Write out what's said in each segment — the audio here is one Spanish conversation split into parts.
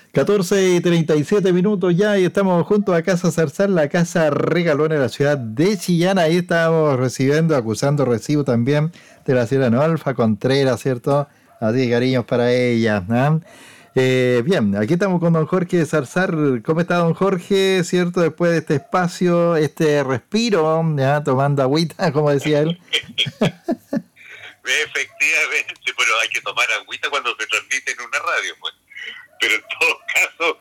14:37 ya y estamos juntos a Casa Zarzal, la casa regalona de la ciudad de Chillán. Ahí estamos recibiendo, acusando recibo también de la señora Alfa Contreras, ¿cierto? Así que cariños para ella. ¿Ah? Bien, aquí estamos con don Jorge Zarzal. ¿Cómo está don Jorge? ¿Cierto? Después de este espacio, este respiro, ¿ya? Tomando agüita, como decía él. Efectivamente, pero hay que tomar agüita cuando se transmite en una radio, pues. Pero en todo caso,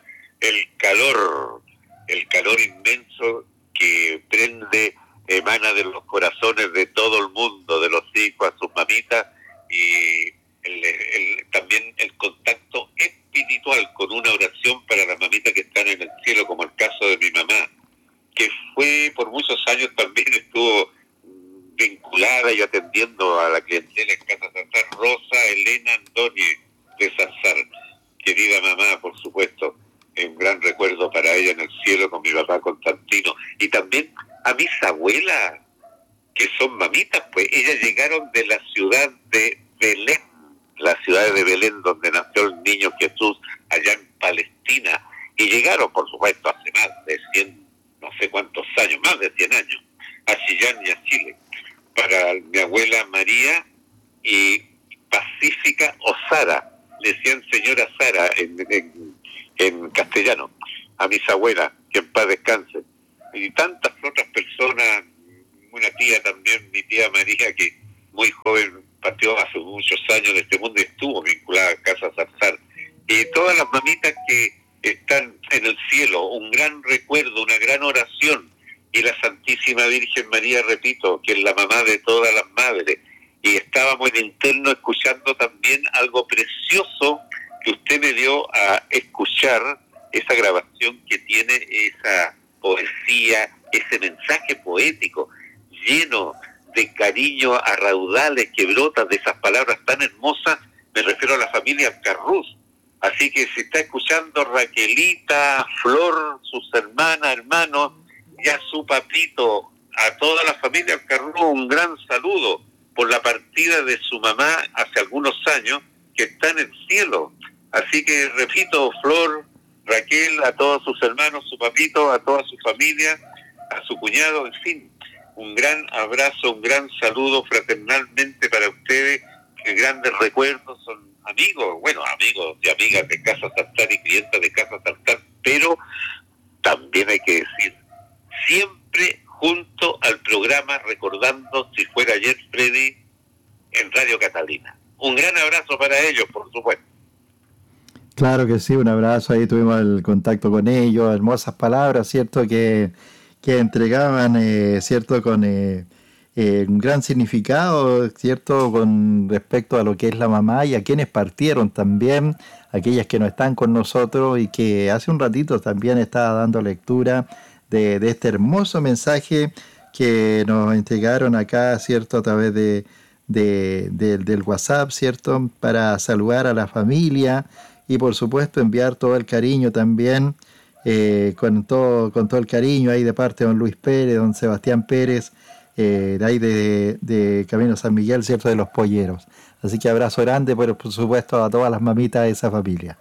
el calor inmenso que prende, emana de los corazones de todo el mundo, de los hijos a sus mamitas, y también el contacto espiritual con una oración para las mamitas que están en el cielo, como el caso de mi mamá, que fue por muchos años también estuvo vinculada y atendiendo a la clientela en Casa Zarzal, Rosa Elena Andóñez de Zarzal. Querida mamá, por supuesto, un gran recuerdo para ella en el cielo con mi papá Constantino. Y también a mis abuelas, que son mamitas, pues ellas llegaron de la ciudad de Belén, la ciudad de Belén donde nació el niño Jesús, allá en Palestina. Y llegaron, por supuesto, hace más de 100, no sé cuántos años, más de 100 años, a Chillán y a Chile. Para mi abuela María y Pacífica Osara, le decían señora Sara en castellano, a mis abuelas, que en paz descansen, y tantas otras personas, una tía también, mi tía María, que muy joven partió hace muchos años de este mundo y estuvo vinculada a Casa Zarzal, y todas las mamitas que están en el cielo, un gran recuerdo, una gran oración, y la Santísima Virgen María, repito, que es la mamá de todas las madres. Y estábamos en interno escuchando también algo precioso que usted me dio a escuchar, esa grabación que tiene esa poesía, ese mensaje poético lleno de cariño a raudales que brotan de esas palabras tan hermosas. Me refiero a la familia Carrús. Así que si está escuchando Raquelita, Flor, sus hermanas, hermanos, y a su papito, a toda la familia Carrús, un gran saludo por la partida de su mamá hace algunos años, que está en el cielo. Así que repito, Flor, Raquel, a todos sus hermanos, su papito, a toda su familia, a su cuñado, en fin, un gran abrazo, un gran saludo fraternalmente para ustedes, que grandes recuerdos, son amigos, bueno, amigos y amigas de Casa Zarzal y clientes de Casa Zarzal, pero también hay que decir, siempre junto al programa Recordando si fuera ayer, Freddy, en Radio Catalina. Un gran abrazo para ellos, por supuesto. Claro que sí, un abrazo, ahí tuvimos el contacto con ellos, hermosas palabras, ¿cierto? Que entregaban, ¿cierto? Con un gran significado, ¿cierto? Con respecto a lo que es la mamá y a quienes partieron también, aquellas que no están con nosotros y que hace un ratito también estaba dando lectura de este hermoso mensaje que nos entregaron acá, ¿cierto? A través del WhatsApp, ¿cierto? Para saludar a la familia y por supuesto enviar todo el cariño también, con todo el cariño ahí de parte de don Luis Pérez, don Sebastián Pérez, de ahí de Camino San Miguel, ¿cierto? De los Polleros. Así que abrazo grande, pero por supuesto a todas las mamitas de esa familia.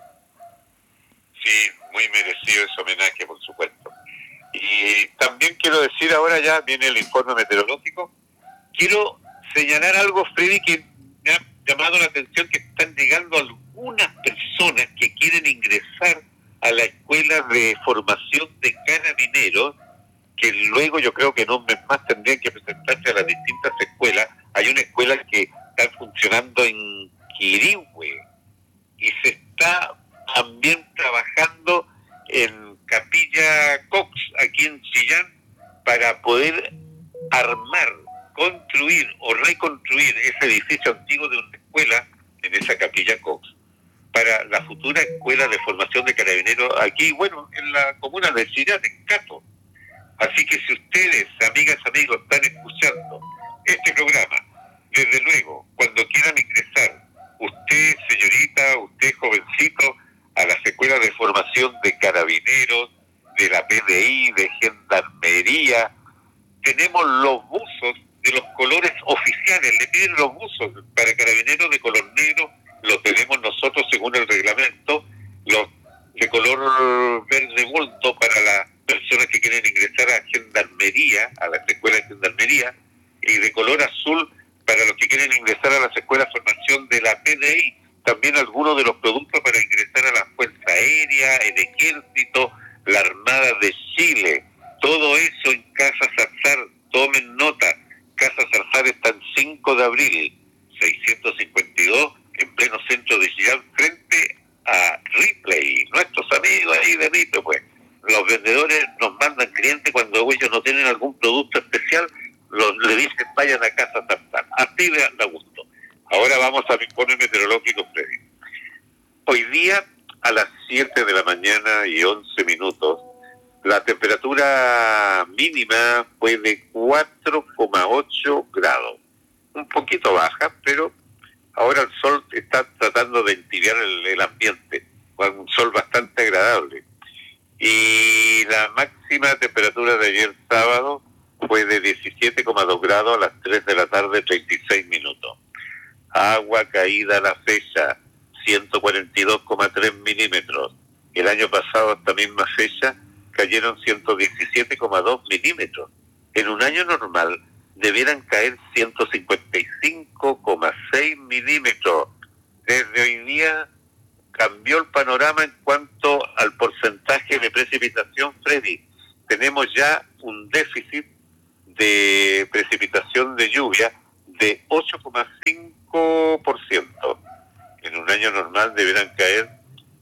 Sí, muy merecido ese homenaje, por supuesto. Y también quiero decir, ahora ya viene el informe meteorológico, quiero señalar algo, Freddy, que me ha llamado la atención, que están llegando algunas personas que quieren ingresar a la escuela de formación de carabineros, que luego yo creo que en un mes más tendrían que presentarse a las distintas escuelas. Hay una escuela que está funcionando en Quirihue y se está también trabajando en Capilla Cox, aquí en Chillán, para poder armar, construir o reconstruir ese edificio antiguo de una escuela en esa Capilla Cox para la futura escuela de formación de carabineros aquí, bueno, en la comuna de Chillán, en Cato. Así que si ustedes, amigas, amigos, están escuchando este programa, desde luego, cuando quieran ingresar, usted, señorita, usted, jovencito, a las escuelas de formación de carabineros, de la PDI, de gendarmería, tenemos los buzos de los colores oficiales, le piden los buzos para carabineros de color negro, los tenemos nosotros según el reglamento, los de de color verde bulto para las personas que quieren ingresar a gendarmería, a las escuelas de gendarmería, y de color azul para los que quieren ingresar a las escuelas de formación de la PDI. También algunos de los productos para ingresar a la Fuerza Aérea, el Ejército, la Armada de Chile. Todo eso en Casa Zarzar. Tomen nota. Casa Zarzar está en 5 de abril, 652, en pleno centro de Chillán, frente a Ripley. Nuestros amigos ahí de Ripley, pues. Los vendedores nos mandan clientes cuando ellos no tienen algún producto especial, le dicen vayan a Casa Zarzar. Así de da gusto. Ahora vamos al informe meteorológico, Freddy. Hoy día, a las 7 de la mañana y 11 minutos, la temperatura mínima fue de 4,8 grados. Un poquito baja, pero ahora el sol está tratando de entibiar el ambiente, con un sol bastante agradable. Y la máxima temperatura de ayer sábado fue de 17,2 grados a las 3 de la tarde, 36 minutos. Agua caída a la fecha, 142,3 milímetros. El año pasado, a esta misma fecha, cayeron 117,2 milímetros. En un año normal debieran caer 155,6 milímetros. Desde hoy día cambió el panorama en cuanto al porcentaje de precipitación, Freddy. Tenemos ya un déficit de precipitación de lluvia de 8,5%. En un año normal deberán caer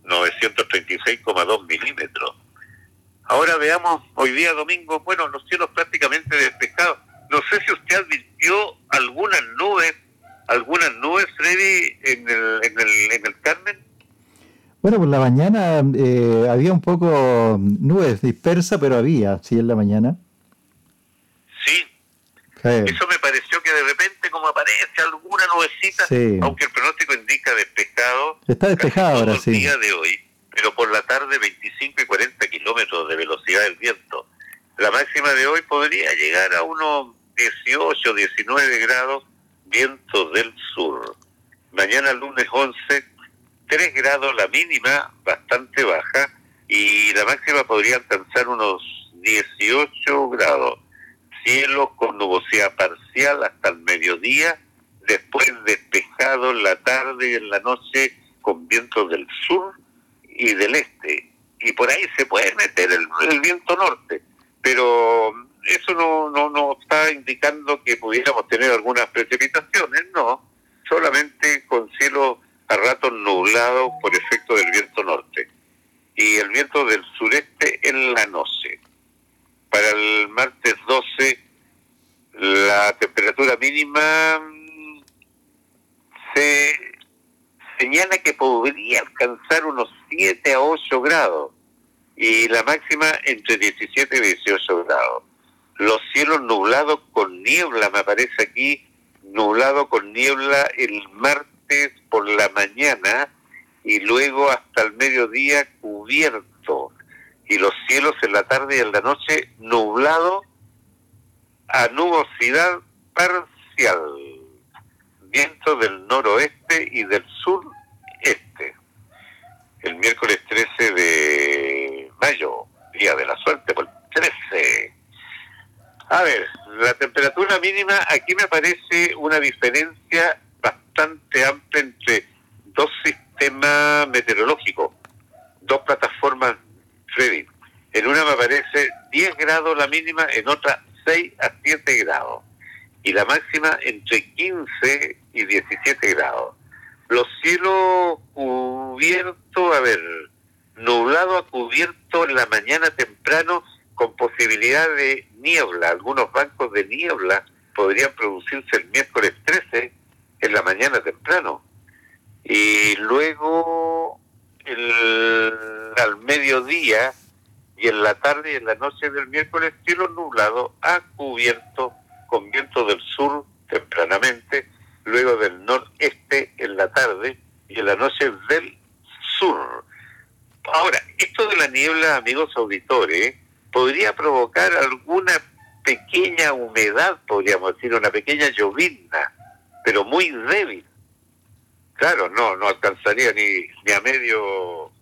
936,2 milímetros. Ahora veamos, hoy día domingo, bueno, los cielos prácticamente despejados. No sé si usted advirtió algunas nubes, Freddy, en el Carmen. Bueno, por la mañana había un poco nubes dispersas, pero había, sí, en la mañana. Sí. Eso me pareció que de repente como aparece alguna nubecita, sí. Aunque el pronóstico indica despejado. Está despejado ahora, sí. El día de hoy, pero por la tarde 25 y 40 kilómetros de velocidad del viento. La máxima de hoy podría llegar a unos 18, 19 grados, vientos del sur. Mañana lunes 11, 3 grados la mínima, bastante baja, y la máxima podría alcanzar unos 18 grados. Cielo con nubosidad parcial hasta el mediodía, después despejado en la tarde y en la noche con vientos del sur y del este. Y por ahí se puede meter el viento norte, pero eso no está indicando que pudiéramos tener algunas precipitaciones, no, solamente con cielo a ratos nublado por efecto del viento norte y el viento del sureste en la noche. Para el martes 12, la temperatura mínima se señala que podría alcanzar unos 7 a 8 grados y la máxima entre 17 y 18 grados. Los cielos nublados con niebla, me aparece aquí, nublado con niebla el martes por la mañana y luego hasta el mediodía cubierto. Y los cielos en la tarde y en la noche nublado a nubosidad parcial. Viento del noroeste y del sureste. El miércoles 13 de mayo, día de la suerte, por el 13. A ver, la temperatura mínima, aquí me parece una diferencia bastante amplia entre dos sistemas meteorológicos, dos plataformas, Freddy. En una me aparece 10 grados la mínima, en otra 6 a 7 grados. Y la máxima entre 15 y 17 grados. Los cielos cubiertos, nublado a cubierto en la mañana temprano con posibilidad de niebla. Algunos bancos de niebla podrían producirse el miércoles 13 en la mañana temprano. Y luego al mediodía y en la tarde y en la noche del miércoles cielo nublado a cubierto con viento del sur tempranamente, luego del noreste en la tarde y en la noche del sur. Ahora, esto de la niebla, amigos auditores, podría provocar alguna pequeña humedad, podríamos decir, una pequeña llovizna, pero muy débil. Claro, no alcanzaría ni a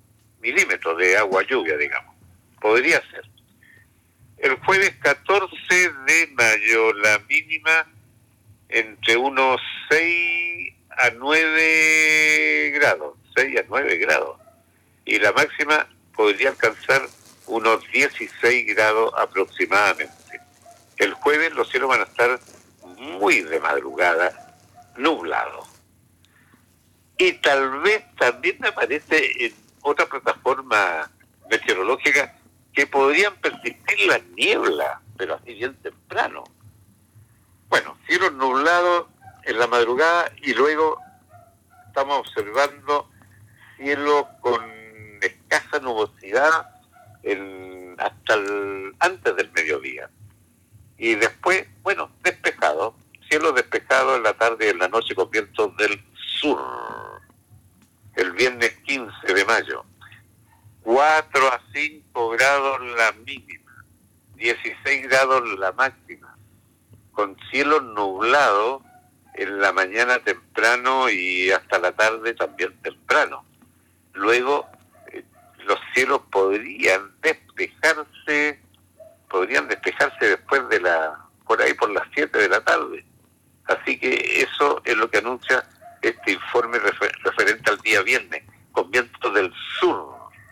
milímetros de agua lluvia, digamos. Podría ser. El jueves 14 de mayo, la mínima entre unos 6 a 9 grados, 6 a 9 grados. Y la máxima podría alcanzar unos 16 grados aproximadamente. El jueves los cielos van a estar muy de madrugada, nublados. Y tal vez también aparece en otra plataforma meteorológica que podrían persistir las nieblas, pero así bien temprano. Bueno, cielos nublados en la madrugada y luego estamos observando cielo con escasa nubosidad hasta antes del mediodía. Y después, bueno, despejado, cielo despejado en la tarde y en la noche con vientos del sur. El viernes 15 de mayo, 4 a 5 grados la mínima, 16 grados la máxima, con cielo nublado en la mañana temprano y hasta la tarde también temprano. Luego los cielos podrían despejarse después por ahí por las 7 de la tarde. Así que eso es lo que anuncia este informe referente al día viernes, con vientos del sur.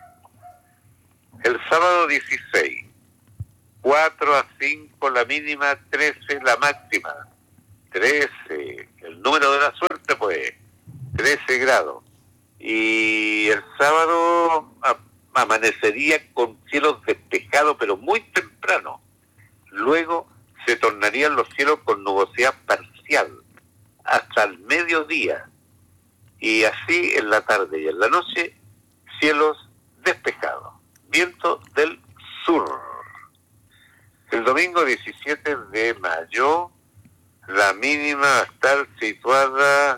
El sábado 16, 4 a 5 la mínima, 13 la máxima. 13, el número de la suerte, pues, 13 grados. Y el sábado amanecería con cielos despejados, pero muy temprano. Luego se tornarían los cielos con nubosidad parcial hasta el mediodía. Y así en la tarde y en la noche, cielos despejados. Viento del sur. El domingo 17 de mayo, la mínima va a estar situada,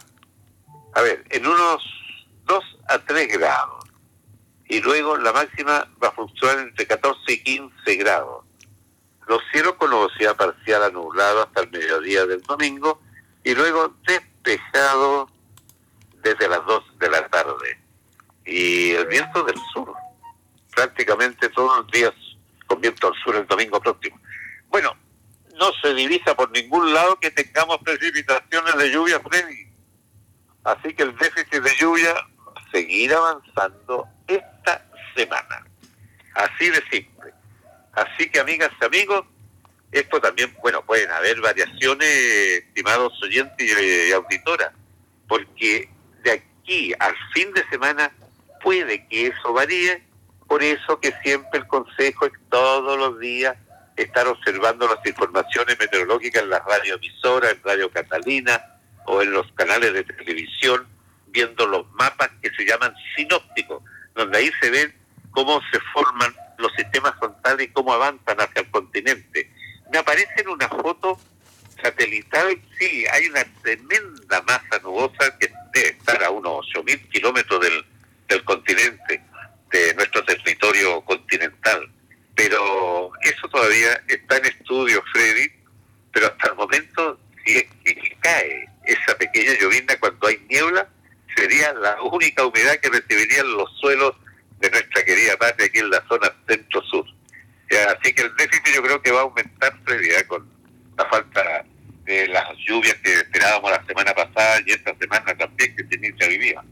en unos 2 a 3 grados. Y luego la máxima va a fluctuar entre 14 y 15 grados. Los cielos con nubosidad parcial a nublado hasta el mediodía del domingo y luego despejado desde las 2 de la tarde. Y el viento del sur, prácticamente todos los días con viento al sur el domingo próximo. Bueno, no se divisa por ningún lado que tengamos precipitaciones de lluvia, Freddy. Así que el déficit de lluvia va a seguir avanzando esta semana. Así de simple. Así que, amigas y amigos, esto también, pueden haber variaciones, estimados oyentes y auditoras, porque de aquí al fin de semana puede que eso varíe. Por eso que siempre el consejo es todos los días estar observando las informaciones meteorológicas en las radioemisoras, en Radio Catalina o en los canales de televisión, viendo los mapas que se llaman sinópticos, donde ahí se ven cómo se forman los sistemas frontales y cómo avanzan hacia el continente. Me aparece en una foto satelital, sí, hay una tremenda masa nubosa que debe estar a unos 8.000 kilómetros del continente, de nuestro territorio continental. Pero eso todavía está en estudio, Freddy, pero hasta el momento, si es que cae esa pequeña llovizna cuando hay niebla, sería la única humedad que recibirían los suelos de nuestra querida patria aquí en la zona centro-sur. Así que el déficit yo creo que va a aumentar, Freddy, con la falta de las lluvias que esperábamos la semana pasada y esta semana también que se inicia hoy día.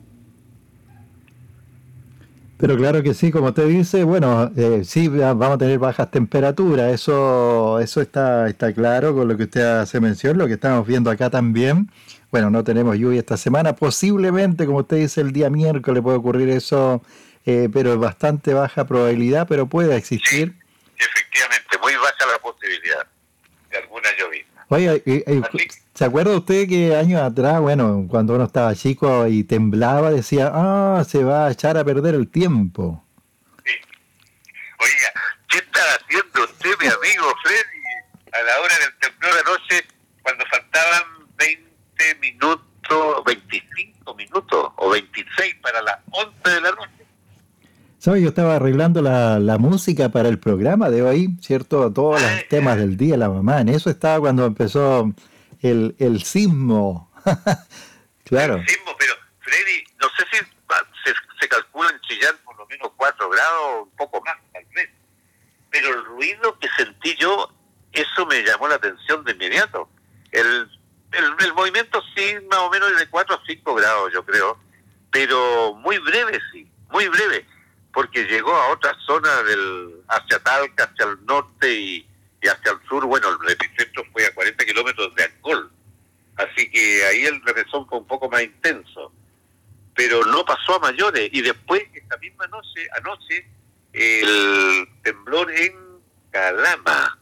Pero claro que sí, como usted dice, sí, vamos a tener bajas temperaturas, eso está claro con lo que usted hace mención, lo que estamos viendo acá también. Bueno, no tenemos lluvia esta semana, posiblemente, como usted dice, el día miércoles puede ocurrir eso, pero es bastante baja probabilidad, pero puede existir. Sí, efectivamente, muy baja la posibilidad de alguna llovizna. Oye, ¿se acuerda usted que años atrás, cuando uno estaba chico y temblaba, decía, se va a echar a perder el tiempo? Sí. Oiga, ¿qué está haciendo usted, mi amigo Freddy, a la hora del temblor anoche, cuando faltaban 20 minutos, 25 minutos o 26 para las 11 de la noche? ¿Sabe? Yo estaba arreglando la música para el programa de hoy, ¿cierto? Todos los temas del día, la mamá. En eso estaba cuando empezó el sismo. Claro. El sismo, pero Freddy, no sé si se calcula en Chillán por lo menos 4 grados, un poco más tal vez. Pero el ruido que sentí yo, eso me llamó la atención de inmediato. El movimiento sí, más o menos de 4 a 5 grados, yo creo, pero muy breve, sí, muy breve, porque llegó a otra zona hacia Talca, hacia el norte y hacia el sur. Bueno, el epicentro fue a 40 kilómetros de Angol, así que ahí el remesón fue un poco más intenso, pero no pasó a mayores. Y después, esta misma anoche, el temblor en Calama,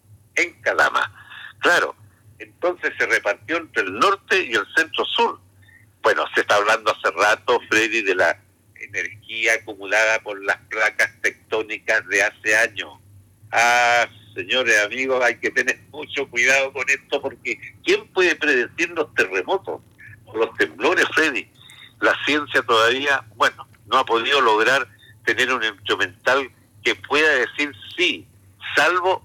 claro. Entonces se repartió entre el norte y el centro-sur. Bueno, se está hablando hace rato, Freddy, de la energía acumulada por las placas tectónicas de hace años. Señores, amigos, hay que tener mucho cuidado con esto, porque ¿quién puede predecir los terremotos o los temblores, Freddy? La ciencia todavía, no ha podido lograr tener un instrumental que pueda decir sí, salvo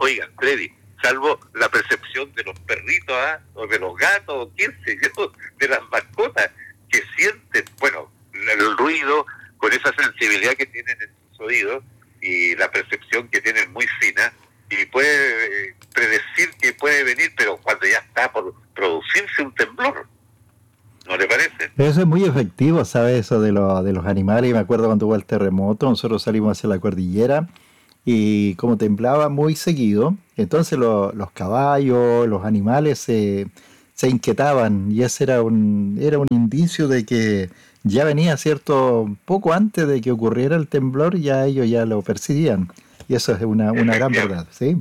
la percepción de los perritos, o de los gatos, o quién sé yo, de las mascotas, que sienten, el ruido con esa sensibilidad que tienen en sus oídos y la percepción que tienen muy fina, y puede predecir que puede venir, pero cuando ya está por producirse un temblor. ¿No le parece? Eso es muy efectivo, ¿sabes? Eso de los animales. Y me acuerdo cuando hubo el terremoto, nosotros salimos hacia la cordillera y como temblaba muy seguido, entonces los caballos, los animales se inquietaban, y ese era un indicio de que ya venía, ¿cierto? Poco antes de que ocurriera el temblor, ya ellos ya lo percibían. Y eso es una gran verdad, ¿sí?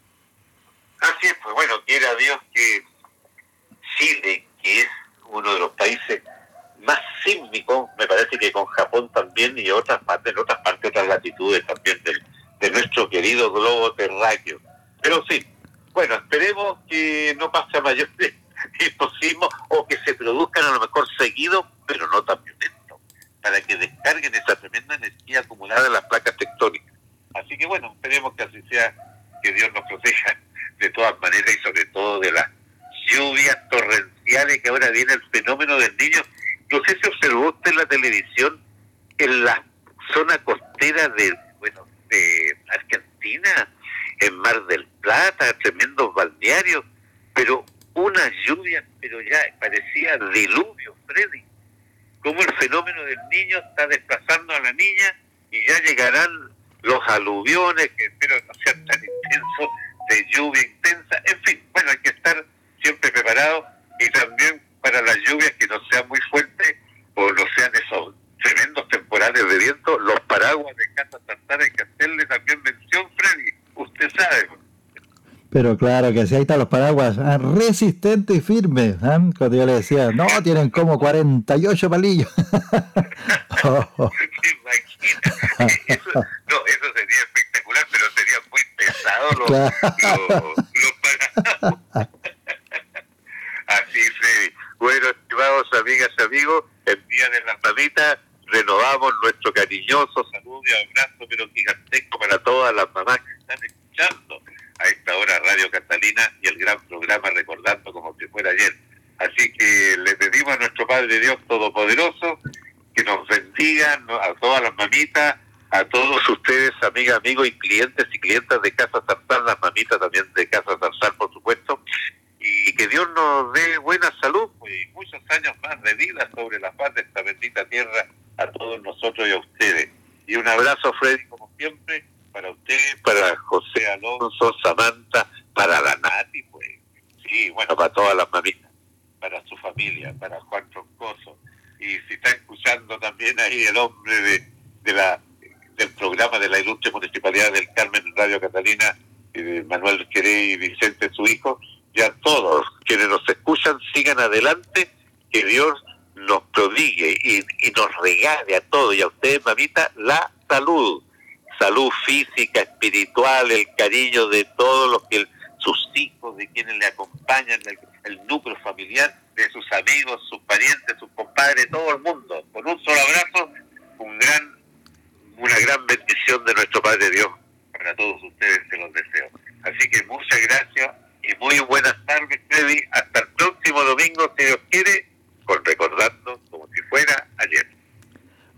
Así es, quiera Dios que Chile, que es uno de los países más sísmicos, me parece que con Japón también, y en otras partes, otras latitudes también de nuestro querido globo terráqueo. Pero sí, esperemos que no pase a mayores estos sismos, o que se produzcan a lo mejor seguidos, pero no tan violentos, para que descarguen esa tremenda energía acumulada en las placas tectónicas. Así que esperemos que así sea, que Dios nos proteja de todas maneras, y sobre todo de las lluvias torrenciales, que ahora viene el fenómeno del Niño. No sé si observó usted en la televisión, en la zona costera de Argentina, en Mar del Plata, tremendos balnearios, pero una lluvia, pero ya parecía diluvio, Freddy. Como el fenómeno del Niño está desplazando a la niña, y ya llegarán los aluviones, que espero no sean tan intensos, de lluvia intensa. En fin, hay que estar siempre preparado, y también para las lluvias que no sean muy fuertes, o no sean esos tremendos temporales de viento. Los paraguas de Casa Tartara hay que hacerle también mención, Freddy, usted sabe. Pero claro que sí, ahí están los paraguas, resistentes y firmes. Cuando yo le decía, no, tienen como 48 palillos. Imagina, eso sería espectacular, pero sería muy pesado los paraguas. Así, Freddy. Estimados amigas y amigos, en Día de las Mamitas renovamos nuestro cariñoso saludo y abrazo, pero gigantesco, para todas las mamás que están escuchando a esta hora Radio Catalina y el gran programa Recordando como si fuera ayer. Así que le pedimos a nuestro Padre Dios Todopoderoso que nos bendiga a todas las mamitas, a todos ustedes, amigas, amigos y clientes y clientas de Casa Zarzal, las mamitas también de Casa Zarzal, por supuesto, y que Dios nos dé buena salud, y muchos años más de vida sobre la faz de esta bendita tierra, a todos nosotros y a ustedes. Y un abrazo, Freddy, como siempre, para usted, para José Alonso, Samantha, para la Nati, para todas las mamitas, para su familia, para Juan Troncoso. Y si está escuchando también ahí el hombre del programa de la Ilustre Municipalidad del Carmen, Radio Catalina, Manuel Queré y Vicente, su hijo, ya todos quienes nos escuchan, sigan adelante, que Dios nos prodigue y nos regale a todos, y a ustedes, mamita, la salud física, espiritual, el cariño de todos los que sus hijos, de quienes le acompañan, el núcleo familiar, de sus amigos, sus parientes, sus compadres, todo el mundo. Con un solo abrazo, una gran bendición de nuestro Padre Dios para todos ustedes, se los deseo. Así que muchas gracias y muy buenas tardes, Freddy. Hasta el próximo domingo, si Dios quiere, con Recordando como si fuera ayer.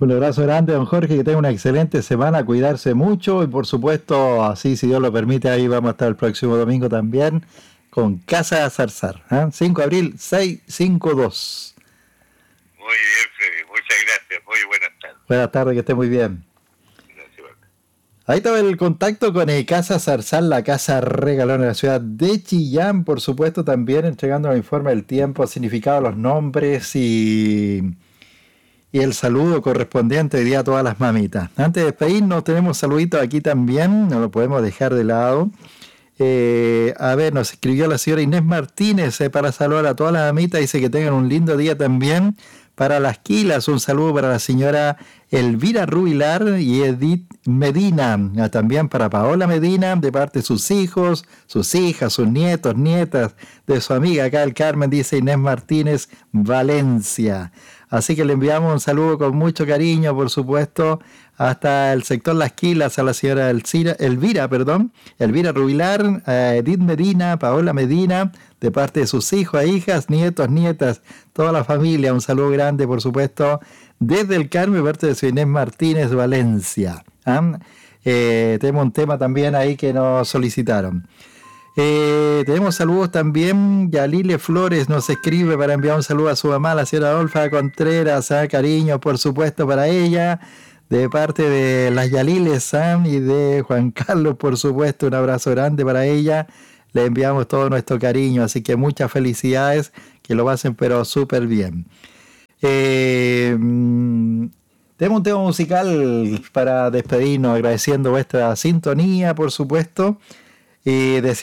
Un abrazo grande, don Jorge, que tenga una excelente semana, cuidarse mucho y por supuesto, así si Dios lo permite, ahí vamos a estar el próximo domingo también con Casa Zarzar, ¿eh? 5 de abril 652. Muy bien, Freddy, muchas gracias, muy buenas tardes. Buenas tardes, que esté muy bien. Gracias. Ahí estaba el contacto con Casa Zarzal, la casa regalona de la ciudad de Chillán, por supuesto, también entregando el informe del tiempo, significado, los nombres y el saludo correspondiente hoy día a todas las mamitas. Antes de despedirnos, tenemos saluditos aquí también, no lo podemos dejar de lado. A ver, nos escribió la señora Inés Martínez para saludar a todas las mamitas, dice que tengan un lindo día también. Para las Quilas, un saludo para la señora Elvira Rubilar y Edith Medina. También para Paola Medina, de parte de sus hijos, sus hijas, sus nietos, nietas, de su amiga acá el Carmen, dice Inés Martínez, Valencia. Así que le enviamos un saludo con mucho cariño, por supuesto, hasta el sector Las Quilas, a la señora Elvira Rubilar, a Edith Medina, Paola Medina, de parte de sus hijos, hijas, nietos, nietas, toda la familia. Un saludo grande, por supuesto, desde el Carmen, de parte de su Inés Martínez, Valencia. Tenemos un tema también ahí que nos solicitaron. Tenemos saludos también. Yalile Flores nos escribe para enviar un saludo a su mamá, la señora Adolfa Contreras. Cariño, por supuesto, para ella, de parte de las Yaliles y de Juan Carlos, por supuesto. Un abrazo grande para ella. Le enviamos todo nuestro cariño, así que muchas felicidades, que lo pasen pero súper bien. Tenemos un tema musical para despedirnos, agradeciendo vuestra sintonía, por supuesto, y